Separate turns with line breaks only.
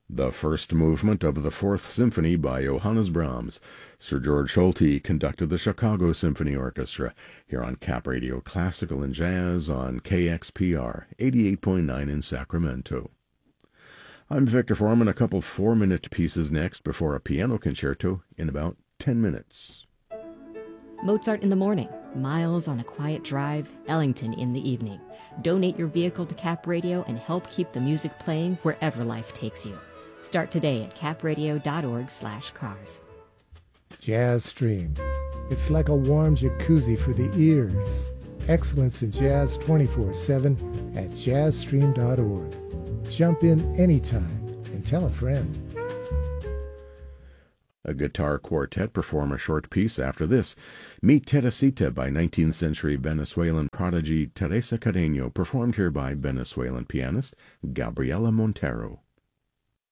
The first movement of the Fourth Symphony by Johannes Brahms. Sir George Solti conducted the Chicago Symphony Orchestra here on Cap Radio Classical and Jazz on KXPR 88.9 in Sacramento. I'm Victor Foreman. A couple 4-minute pieces next before a piano concerto in about 10 minutes.
Mozart in the morning, Miles on a quiet drive, Ellington in the evening. Donate your vehicle to Cap Radio and help keep the music playing wherever life takes you. Start today at capradio.org/cars.
Jazz Stream. It's like a warm jacuzzi for the ears. Excellence in jazz 24/7 at jazzstream.org. Jump in anytime and tell a friend.
A guitar quartet perform a short piece after this. Mi Teresita by 19th century Venezuelan prodigy Teresa Carreño, performed here by Venezuelan pianist Gabriela Montero.